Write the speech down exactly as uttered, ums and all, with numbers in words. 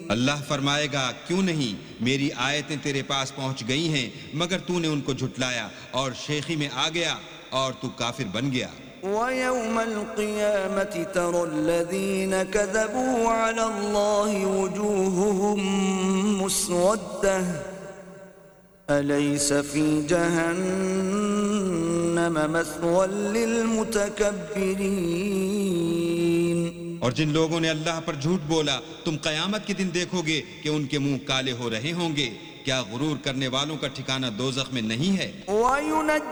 अल्लाह फरमाएगा, क्यों नहीं, मेरी आयतें तेरे पास पहुंच गई हैं मगर तूने उनको झुटलाया और शेखी में आ गया और तू काफिर बन गया। وَيَوْمَ الْقِيَامَةِ تَرَى الَّذِينَ كَذَبُوا عَلَى اللَّهِ وُجُوهُهُم مُّسْوَدَّةٌ أَلَيْسَ فِي جَهَنَّمَ مَثْوًى لِّلْمُتَكَبِّرِينَ। और जिन लोगों ने अल्लाह पर झूठ बोला, तुम कयामत के दिन देखोगे कि उनके मुंह काले हो रहे होंगे। क्या गुरूर करने वालों का ठिकाना दोज़ख में नहीं है?